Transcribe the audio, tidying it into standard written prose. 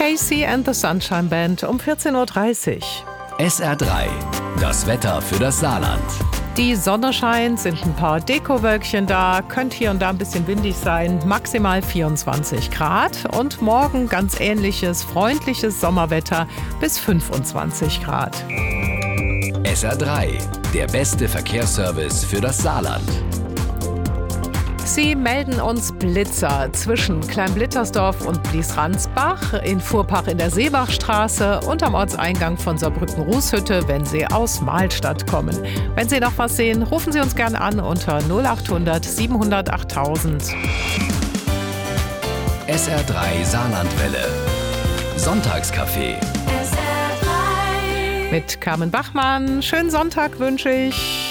KC and the Sunshine Band um 14.30 Uhr. SR3, das Wetter für das Saarland. Die Sonne scheint, sind ein paar Dekowölkchen da, könnte hier und da ein bisschen windig sein, maximal 24 Grad. Und morgen ganz ähnliches, freundliches Sommerwetter bis 25 Grad. SR3, der beste Verkehrsservice für das Saarland. Sie melden uns Blitzer zwischen Kleinblittersdorf und Blies-Ransbach, in Fuhrpach in der Seebachstraße und am Ortseingang von Saarbrücken-Rußhütte, wenn Sie aus Mahlstadt kommen. Wenn Sie noch was sehen, rufen Sie uns gern an unter 0800 700 8000. SR3 Saarlandwelle. Sonntagscafé. Mit Carmen Bachmann. Schönen Sonntag wünsche ich.